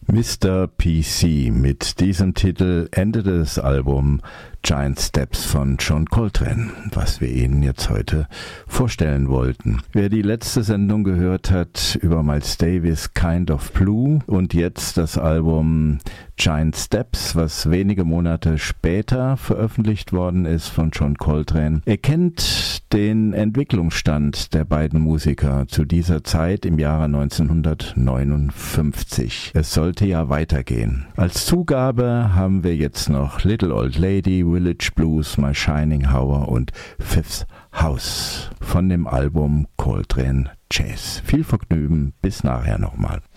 Mr. PC. Mit diesem Titel endete das Album Giant Steps von John Coltrane, was wir Ihnen jetzt heute vorstellen wollten. Wer die letzte Sendung gehört hat über Miles Davis Kind of Blue und jetzt das Album Giant Steps, was wenige Monate später veröffentlicht worden ist von John Coltrane, erkennt den Entwicklungsstand der beiden Musiker zu dieser Zeit im Jahre 1959. Es sollte ja weitergehen. Als Zugabe haben wir jetzt noch Little Old Lady, Village Blues, My Shining Hour und Fifth House von dem Album Coltrane Jazz. Viel Vergnügen, bis nachher nochmal.